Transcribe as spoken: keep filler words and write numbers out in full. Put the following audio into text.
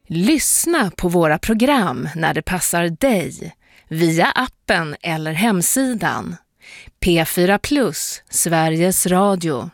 Lyssna på våra program när det passar dig via appen eller hemsidan. P fyra Plus, Sveriges Radio.